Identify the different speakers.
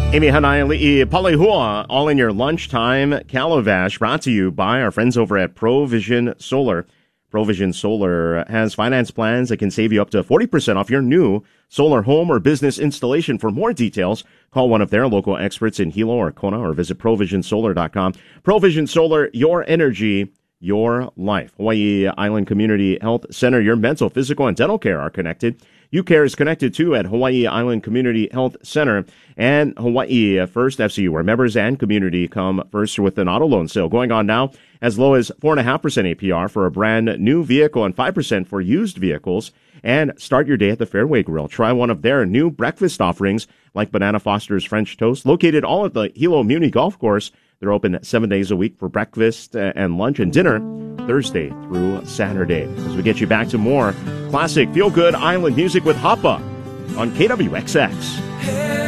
Speaker 1: Amy Hanai Li'i Palihua, all in your lunchtime calabash, brought to you by our friends over at Provision Solar. Provision Solar has finance plans that can save you up to 40% off your new solar home or business installation. For more details, call one of their local experts in Hilo or Kona or visit provisionsolar.com. Provision Solar, your energy, your life. Hawaii Island Community Health Center, your mental, physical, and dental care are connected. UCare is connected too at Hawaii Island Community Health Center and Hawaii First FCU, where members and community come first with an auto loan sale going on now as low as 4.5% APR for a brand new vehicle and 5% for used vehicles. And start your day at the Fairway Grill. Try one of their new breakfast offerings like Banana Foster's French Toast, located all at the Hilo Muni Golf Course. They're open 7 days a week for breakfast and lunch and dinner, Thursday through Saturday. As we get you back to more classic feel-good island music with Hapa on KWXX.